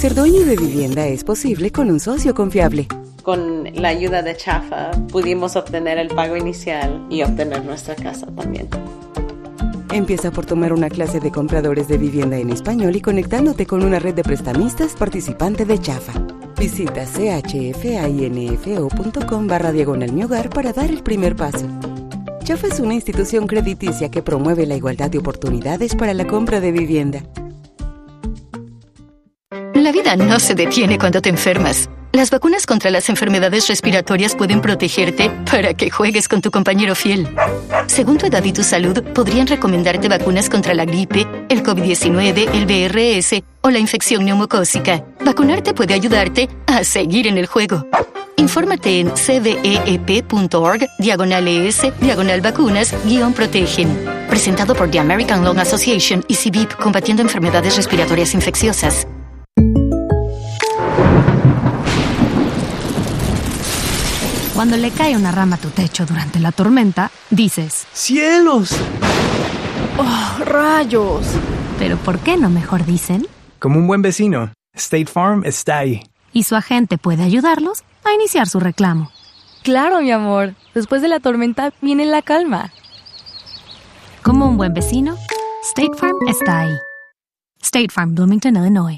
Ser dueño de vivienda es posible con un socio confiable. Con la ayuda de Chafa pudimos obtener el pago inicial y obtener nuestra casa también. Empieza por tomar una clase de compradores de vivienda en español y conectándote con una red de prestamistas participante de Chafa. Visita chfainfo.com/diagonal-mi-hogar para dar el primer paso. Chafa es una institución crediticia que promueve la igualdad de oportunidades para la compra de vivienda. La vida no se detiene cuando te enfermas. Las vacunas contra las enfermedades respiratorias pueden protegerte para que juegues con tu compañero fiel. Según tu edad y tu salud, podrían recomendarte vacunas contra la gripe, el COVID-19, el VRS o la infección neumocócica. Vacunarte puede ayudarte a seguir en el juego. Infórmate en cveep.org/ES/vacunas-protegen. Presentado por The American Lung Association y CVIP, combatiendo enfermedades respiratorias infecciosas. Cuando le cae una rama a tu techo durante la tormenta, dices: ¡cielos! ¡Oh, rayos! Pero ¿por qué no mejor dicen? Como un buen vecino, State Farm está ahí. Y su agente puede ayudarlos a iniciar su reclamo. Claro, mi amor. Después de la tormenta viene la calma. Como un buen vecino, State Farm está ahí. State Farm, Bloomington, Illinois.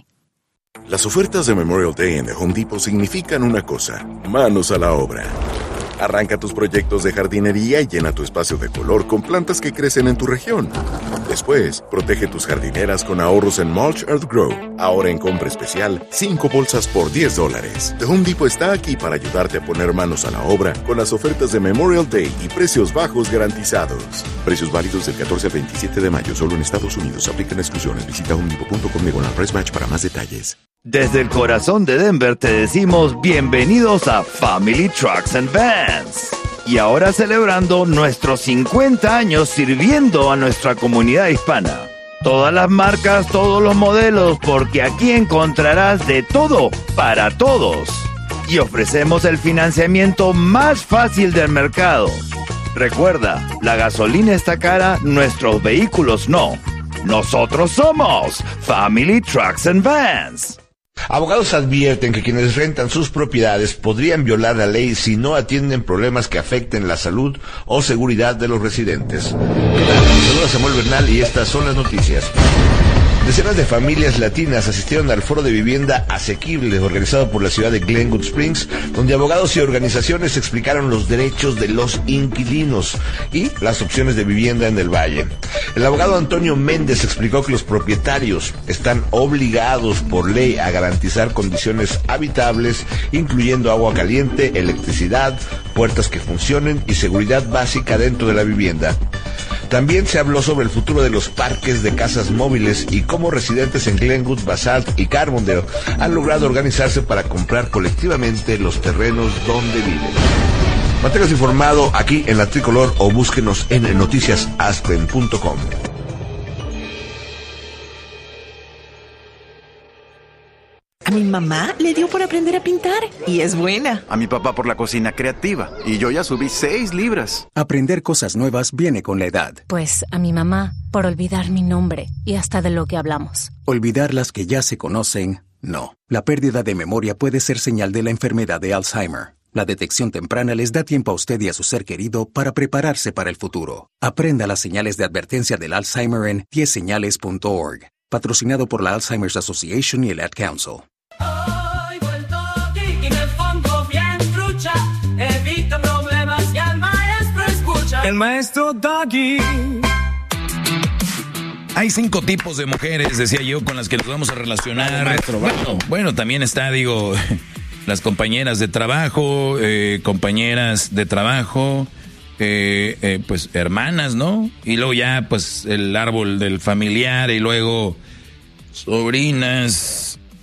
Las ofertas de Memorial Day en The Home Depot significan una cosa: manos a la obra. Arranca tus proyectos de jardinería y llena tu espacio de color con plantas que crecen en tu región. Después, protege tus jardineras con ahorros en Mulch Earth Grow. Ahora en compra especial, 5 bolsas por $10. The Home Depot está aquí para ayudarte a poner manos a la obra con las ofertas de Memorial Day y precios bajos garantizados. Precios válidos del 14 al 27 de mayo, solo en Estados Unidos. Aplican exclusiones. Visita homedepot.com/price match para más detalles. Desde el corazón de Denver te decimos bienvenidos a Family Trucks and Vans. Y ahora celebrando nuestros 50 años sirviendo a nuestra comunidad hispana. Todas las marcas, todos los modelos, porque aquí encontrarás de todo para todos. Y ofrecemos el financiamiento más fácil del mercado. Recuerda, la gasolina está cara, nuestros vehículos no. Nosotros somos Family Trucks and Vans. Abogados advierten que quienes rentan sus propiedades podrían violar la ley si no atienden problemas que afecten la salud o seguridad de los residentes. ¿Qué tal? Saluda Samuel Bernal y estas son las noticias. Decenas de familias latinas asistieron al foro de vivienda asequible organizado por la ciudad de Glenwood Springs, donde abogados y organizaciones explicaron los derechos de los inquilinos y las opciones de vivienda en el valle. El abogado Antonio Méndez explicó que los propietarios están obligados por ley a garantizar condiciones habitables, incluyendo agua caliente, electricidad, puertas que funcionen y seguridad básica dentro de la vivienda. También se habló sobre el futuro de los parques de casas móviles y cómo residentes en Glenwood, Basalt y Carbondale han logrado organizarse para comprar colectivamente los terrenos donde viven. Manténgase informado aquí en La Tricolor o búsquenos en noticiasaspen.com. A mi mamá le dio por aprender a pintar y es buena. A mi papá por la cocina creativa y yo ya subí 6 libras. Aprender cosas nuevas viene con la edad. Pues a mi mamá por olvidar mi nombre y hasta de lo que hablamos. Olvidar las que ya se conocen, no. La pérdida de memoria puede ser señal de la enfermedad de Alzheimer. La detección temprana les da tiempo a usted y a su ser querido para prepararse para el futuro. Aprenda las señales de advertencia del Alzheimer en 10señales.org. Patrocinado por la Alzheimer's Association y el Ad Council. Hoy vuelto aquí y me pongo bien trucha. Evita problemas y al maestro escucha. El maestro Doggy. Hay 5 tipos de mujeres, decía yo, con las que nos vamos a relacionar. Bueno, también está, las compañeras de trabajo, pues hermanas, ¿no? Y luego ya, pues, el árbol del familiar y luego sobrinas.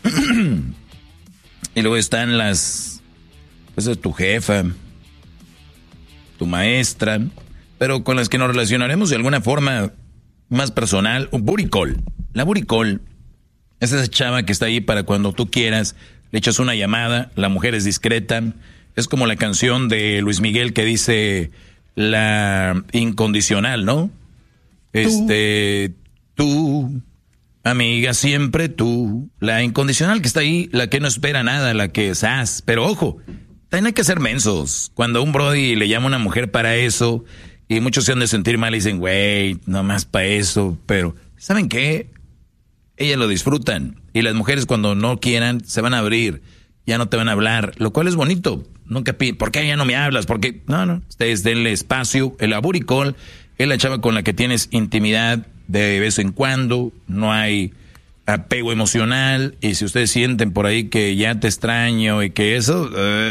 Y luego están pues tu jefa, tu maestra, pero con las que nos relacionaremos de alguna forma más personal. Un booty call. La booty call es esa chava que está ahí para cuando tú quieras, le echas una llamada, la mujer es discreta. Es como la canción de Luis Miguel que dice la incondicional, ¿no? Tú amiga, siempre tú. La incondicional que está ahí, la que no espera nada, la que es. Pero ojo, también hay que ser mensos. Cuando un brody le llama a una mujer para eso, y muchos se han de sentir mal y dicen, güey, nomás para eso. Pero, ¿saben qué? Ellas lo disfrutan. Y las mujeres cuando no quieran, se van a abrir. Ya no te van a hablar, lo cual es bonito. Nunca piden, ¿por qué ya no me hablas? ¿Por qué? No. Ustedes denle espacio. El aburicol es la chava con la que tienes intimidad de vez en cuando. No hay apego emocional. Y si ustedes sienten por ahí que ya te extraño y que eso,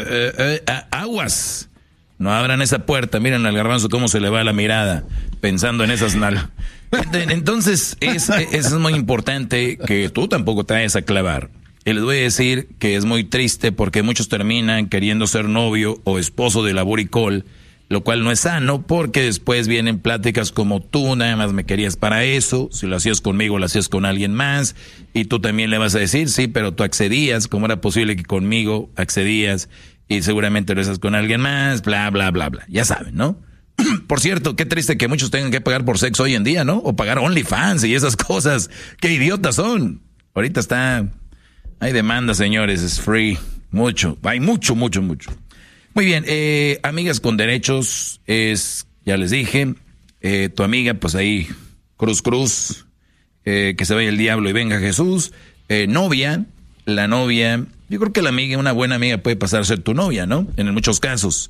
aguas. No abran esa puerta. Miren al garbanzo cómo se le va la mirada pensando en esas Entonces, eso es muy importante que tú tampoco te vayas a clavar. Y les voy a decir que es muy triste porque muchos terminan queriendo ser novio o esposo de la buricol, lo cual no es sano porque después vienen pláticas como tú nada más me querías para eso, si lo hacías conmigo lo hacías con alguien más, y tú también le vas a decir, sí, pero tú accedías, ¿cómo era posible que conmigo accedías y seguramente lo haces con alguien más? Bla, bla, bla, bla. Ya saben, ¿no? Por cierto, qué triste que muchos tengan que pagar por sexo hoy en día, ¿no? O pagar OnlyFans y esas cosas. ¡Qué idiotas son! Ahorita hay demanda, señores, es free. Mucho, hay mucho. Muy bien, amigas con derechos, ya les dije, tu amiga, pues ahí, cruz, que se vaya el diablo y venga Jesús. Novia, la novia, yo creo que una buena amiga puede pasar a ser tu novia, ¿no? En muchos casos.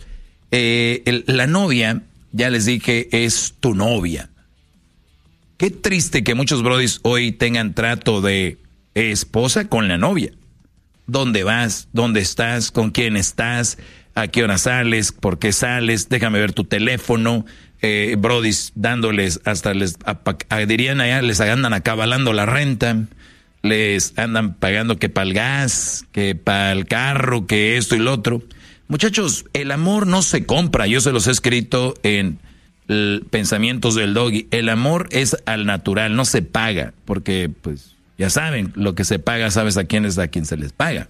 La novia, ya les dije, es tu novia. Qué triste que muchos brodis hoy tengan trato de esposa con la novia. ¿Dónde vas? ¿Dónde estás? ¿Con quién estás? ¿A qué hora sales? ¿Por qué sales? Déjame ver tu teléfono. Brodis dándoles hasta dirían allá, les andan acabalando la renta. Les andan pagando que para el gas, que para el carro, que esto y lo otro. Muchachos, el amor no se compra. Yo se los he escrito en Pensamientos del Doggy. El amor es al natural, no se paga. Porque, pues, ya saben, lo que se paga, sabes a quién se les paga.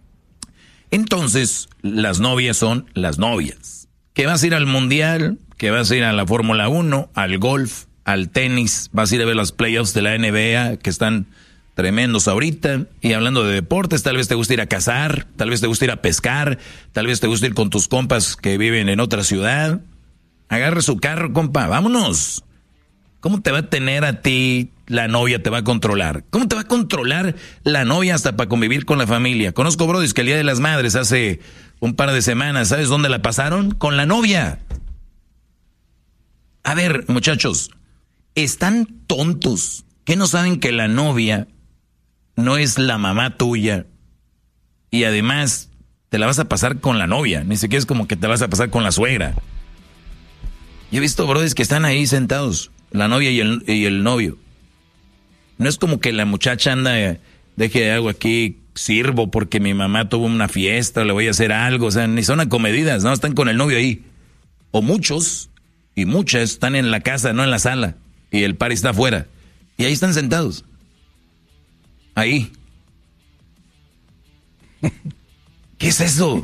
Entonces, las novias son las novias. Que vas a ir al mundial, que vas a ir a la Fórmula 1, al golf, al tenis, vas a ir a ver los playoffs de la NBA, que están tremendos ahorita. Y hablando de deportes, tal vez te gusta ir a cazar, tal vez te gusta ir a pescar, tal vez te gusta ir con tus compas que viven en otra ciudad. Agarre su carro, compa, vámonos. ¿Cómo te va a tener a ti la novia? Te va a controlar. ¿Cómo te va a controlar la novia hasta para convivir con la familia? Conozco brodis que el Día de las Madres hace un par de semanas, ¿sabes dónde la pasaron? Con la novia. A ver, muchachos, están tontos que no saben que la novia no es la mamá tuya y además te la vas a pasar con la novia. Ni siquiera es como que te vas a pasar con la suegra. Yo he visto brodis que están ahí sentados, la novia y el novio. No es como que la muchacha anda, deje algo aquí, sirvo porque mi mamá tuvo una fiesta, le voy a hacer algo. O sea, ni son acomedidas, no, están con el novio ahí. O muchos y muchas están en la casa, no en la sala. Y el party está afuera. Y ahí están sentados. Ahí. ¿Qué es eso?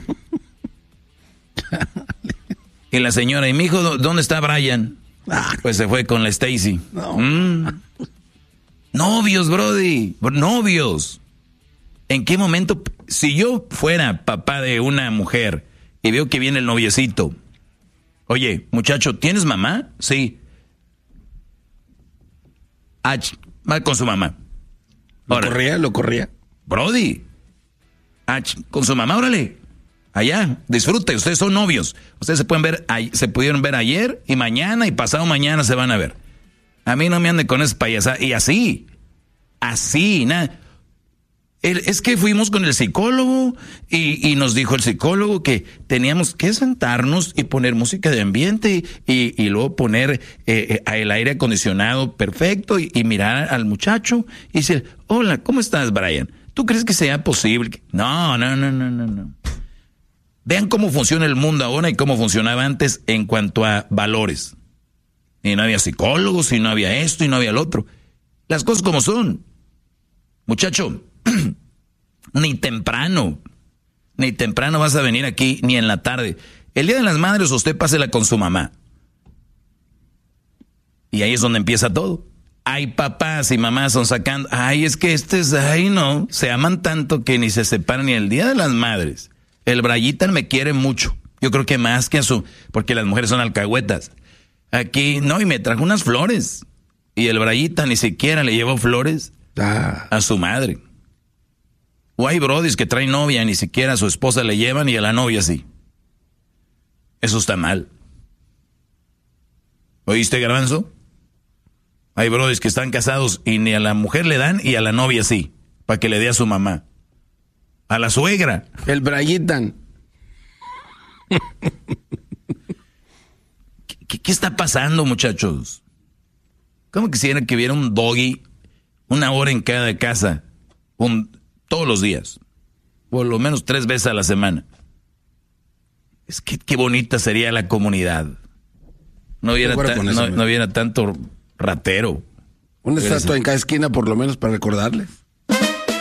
Y la señora, ¿y mi hijo dónde está Brian? Pues se fue con la Stacy. No. Novios, brody. Novios. ¿En qué momento? Si yo fuera papá de una mujer y veo que viene el noviecito. Oye, muchacho, ¿tienes mamá? Sí. Va con su mamá. ¿Lo corría? Brody. Con su mamá, órale. Allá, disfrute, ustedes son novios. Ustedes se pudieron ver ayer y mañana y pasado mañana se van a ver. A mí no me ande con esa payasada. Y así, nada. Es que fuimos con el psicólogo y nos dijo el psicólogo que teníamos que sentarnos y poner música de ambiente y luego poner el aire acondicionado perfecto y mirar al muchacho y decir, hola, ¿cómo estás, Brian? ¿Tú crees que sea posible? No. Vean cómo funciona el mundo ahora y cómo funcionaba antes en cuanto a valores. Y no había psicólogos, y no había esto, y no había lo otro. Las cosas como son. Muchacho, ni temprano vas a venir aquí, ni en la tarde. El Día de las Madres usted pásela con su mamá. Y ahí es donde empieza todo. hay papás y mamás son sacando, ay, es que no, se aman tanto que ni se separan ni el Día de las Madres. El Brayitan me quiere mucho. Yo creo que más que porque las mujeres son alcahuetas. Aquí, no, y me trajo unas flores. Y el Brayitan ni siquiera le llevó flores a su madre. O hay brodis que traen novia, ni siquiera a su esposa le llevan y a la novia sí. Eso está mal. ¿Oíste, Garbanzo? Hay brodis que están casados y ni a la mujer le dan y a la novia sí, para que le dé a su mamá. A la suegra. El Brayitan. ¿Qué está pasando, muchachos? ¿Cómo quisieran que hubiera un doggy 1 hora en cada casa? Todos los días. Por lo menos 3 veces a la semana. Es que qué bonita sería la comunidad. No hubiera tanto ratero. Una estatua en cada esquina por lo menos para recordarles.